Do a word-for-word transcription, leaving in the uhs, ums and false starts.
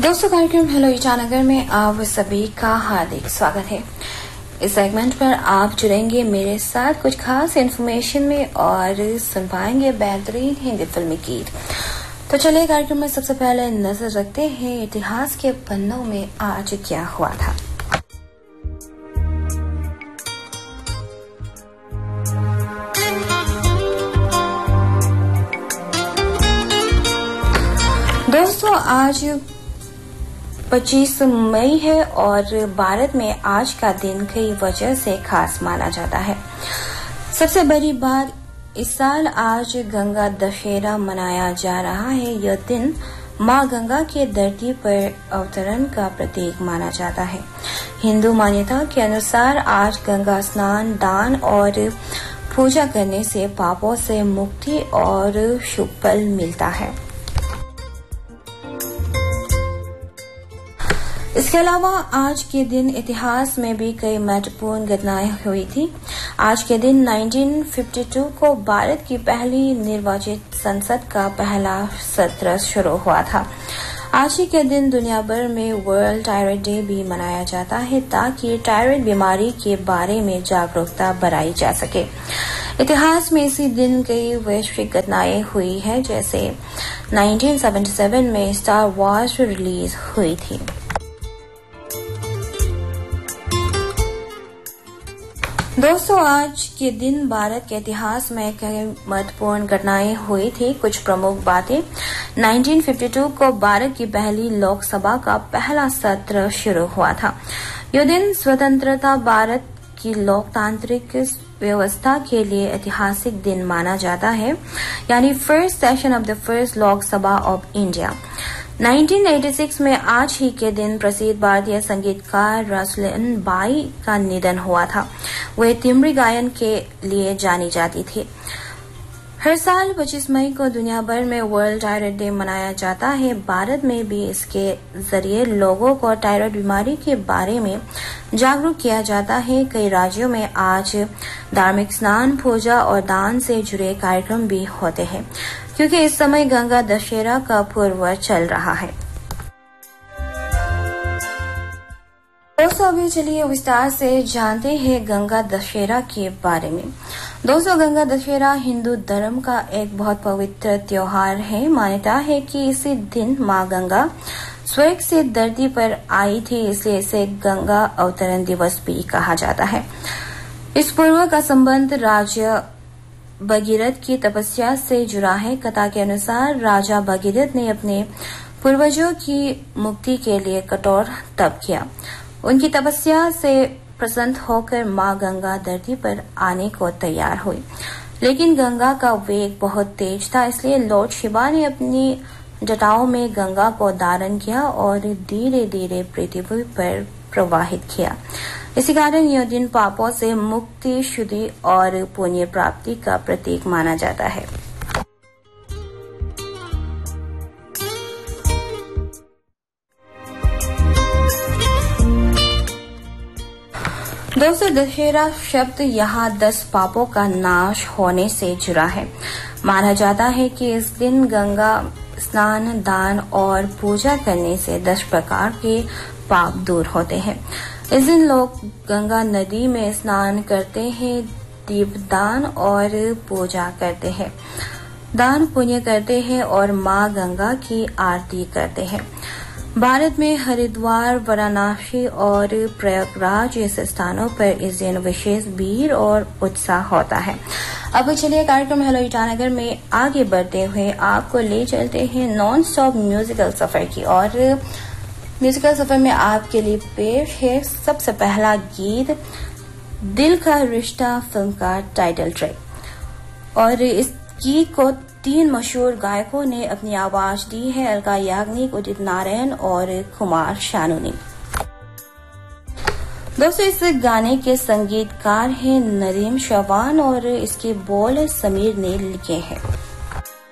दोस्तों, कार्यक्रम हेलो ईटानगर में आप सभी का हार्दिक स्वागत है। इस सेगमेंट पर आप जुड़ेंगे मेरे साथ कुछ खास इन्फॉर्मेशन में और सुन पाएंगे बेहतरीन हिंदी फिल्मी गीत। तो चलिए कार्यक्रम में सबसे पहले नजर रखते हैं इतिहास के पन्नों में आज क्या हुआ था। दोस्तों, आज पच्चीस मई है और भारत में आज का दिन कई वजह से खास माना जाता है। सबसे बड़ी बात, इस साल आज गंगा दशहरा मनाया जा रहा है। यह दिन मां गंगा के धरती पर अवतरण का प्रतीक माना जाता है। हिंदू मान्यता के अनुसार आज गंगा स्नान, दान और पूजा करने से पापों से मुक्ति और शुभ फल मिलता है। इसके अलावा आज के दिन इतिहास में भी कई महत्वपूर्ण घटनाएं हुई थी। आज के दिन उन्नीस सौ बावन को भारत की पहली निर्वाचित संसद का पहला सत्र शुरू हुआ था। आज ही के दिन दुनिया भर में वर्ल्ड थायराइड डे भी मनाया जाता है ताकि थायराइड बीमारी के बारे में जागरूकता बढ़ाई जा सके। इतिहास में इसी दिन कई वैश्विक घटनाएं हुई है, जैसे उन्नीस सौ सतहत्तर में स्टार वॉर्स रिलीज हुई थी। दोस्तों, आज के दिन भारत के इतिहास में कई महत्वपूर्ण घटनाएं हुई थी। कुछ प्रमुख बातें, उन्नीस सौ बावन को भारत की पहली लोकसभा का पहला सत्र शुरू हुआ था। यह दिन स्वतंत्रता भारत की लोकतांत्रिक व्यवस्था के लिए ऐतिहासिक दिन माना जाता है, यानी first session of the first Lok Sabha of India. उन्नीस सौ छियासी में आज ही के दिन प्रसिद्ध भारतीय संगीतकार रसलीन बाई का निधन हुआ था। वे तिमरी गायन के लिए जानी जाती थी। हर साल पच्चीस मई को दुनिया भर में वर्ल्ड थायराइड डे मनाया जाता है। भारत में भी इसके जरिए लोगों को थायराइड बीमारी के बारे में जागरूक किया जाता है। कई राज्यों में आज धार्मिक स्नान, पूजा और दान से जुड़े कार्यक्रम भी होते हैं, क्योंकि इस समय गंगा दशहरा का पर्व चल रहा है। दोस्तों, अभी चलिए विस्तार से जानते हैं गंगा दशहरा के बारे में। दोस्तों, गंगा दशहरा हिंदू धर्म का एक बहुत पवित्र त्योहार है। मान्यता है कि इसी दिन मां गंगा स्वर्ग से धरती पर आई थी, इसलिए इसे गंगा अवतरण दिवस भी कहा जाता है। इस पर्व का संबंध राजा भगीरथ की तपस्या से जुड़ा है। कथा के अनुसार राजा भगीरथ ने अपने पूर्वजों की मुक्ति के लिए कठोर तप किया। उनकी तपस्या से प्रसन्न होकर मां गंगा धरती पर आने को तैयार हुई, लेकिन गंगा का वेग बहुत तेज था, इसलिए लॉर्ड शिवा ने अपनी जटाओं में गंगा को धारण किया और धीरे धीरे पृथ्वी पर प्रवाहित किया। इसी कारण यह दिन पापों से मुक्ति, शुद्धि और पुण्य प्राप्ति का प्रतीक माना जाता है। दोस्तों, दशहरा शब्द यहाँ दस पापों का नाश होने से जुड़ा है। माना जाता है कि इस दिन गंगा स्नान, दान और पूजा करने से दस प्रकार के पाप दूर होते हैं। इस दिन लोग गंगा नदी में स्नान करते हैं, दीपदान और पूजा करते हैं, दान पुण्य करते हैं और मां गंगा की आरती करते हैं। भारत में हरिद्वार, वाराणसी और प्रयागराज जैसे स्थानों पर इस दिन विशेष भीड़ और उत्साह होता है। अब चलिए कार्यक्रम हेलो ईटानगर में आगे बढ़ते हुए आपको ले चलते हैं नॉन स्टॉप म्यूजिकल सफर की और म्यूजिकल सफर में आपके लिए पेश है सबसे पहला गीत दिल का रिश्ता फिल्म का टाइटल ट्रैक। और इस गीत को तीन मशहूर गायकों ने अपनी आवाज दी है, अलका याग्निक, उदित नारायण और कुमार शानू ने। दोस्तों, इस गाने के संगीतकार हैं नदीम श्रवान और इसके बोल समीर ने लिखे हैं।